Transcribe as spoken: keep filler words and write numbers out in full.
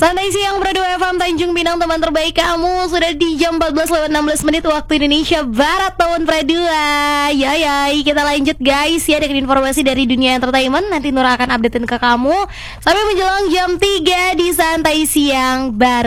Santai siang Bro dua F M Tanjung Pinang, teman terbaik kamu. Sudah di jam empat belas lewat enam belas menit waktu Indonesia Barat tahun Pro dua. Ya ya, kita lanjut guys ya dengan informasi dari dunia entertainment. Nanti Nur akan updatein ke kamu sampai menjelang jam tiga di Santai Siang Baru.